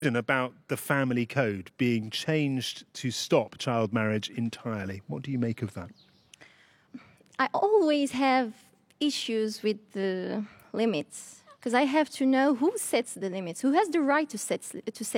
about the family code being changed to stop child marriage entirely. What do you make of that? I always have issues with the limits because I have to know who sets the limits, who has the right to set